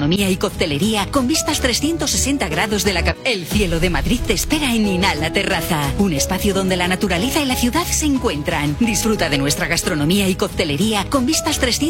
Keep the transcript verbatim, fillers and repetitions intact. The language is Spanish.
gastronomía y coctelería con vistas trescientos sesenta grados de la capital. El cielo de Madrid te espera en Inala Terraza, un espacio donde la naturaleza y la ciudad se encuentran. Disfruta de nuestra gastronomía y coctelería con vistas trescientos